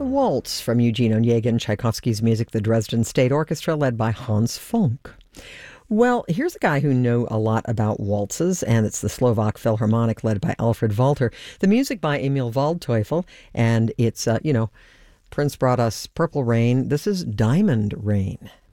Waltz from Eugene Onegin, Tchaikovsky's music, the Dresden State Orchestra, led by Hans Funk. Well, here's a guy who knew a lot about waltzes, and it's the Slovak Philharmonic led by Alfred Walter. The music by Emil Waldteufel, and it's, Prince brought us Purple Rain. This is Diamond Rain.